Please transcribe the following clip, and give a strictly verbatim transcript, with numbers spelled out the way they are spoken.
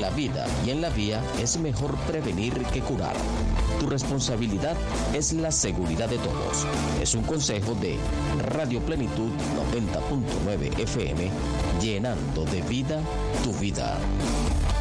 la vida y en la vía es mejor prevenir que curar. Tu responsabilidad es la seguridad de todos. Es un consejo de Radio Plenitud noventa punto nueve F M, llenando de vida tu vida.